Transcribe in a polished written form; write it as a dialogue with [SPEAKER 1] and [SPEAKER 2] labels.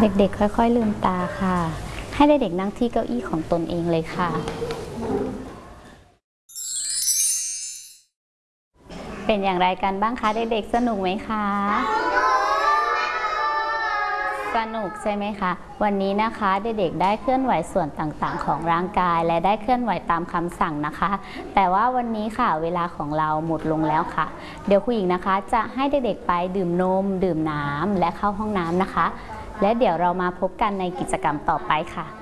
[SPEAKER 1] เด็กๆค่อยๆลืมตาค่ะให้เด็กๆนั่งที่เก้าอี้ของตนเองเลยค่ะเป็นอย่างไรกันบ้างคะเด็กๆสนุกไหมคะสนุกใช่ไหมคะวันนี้นะคะเด็กๆได้เคลื่อนไหวส่วนต่างๆของร่างกายและได้เคลื่อนไหวตามคำสั่งนะคะแต่ว่าวันนี้ค่ะเวลาของเราหมดลงแล้วค่ะเดี๋ยวครูหญิงนะคะจะให้เด็กๆไปดื่มนมดื่มน้ำและเข้าห้องน้ำนะคะและเดี๋ยวเรามาพบกันในกิจกรรมต่อไปค่ะ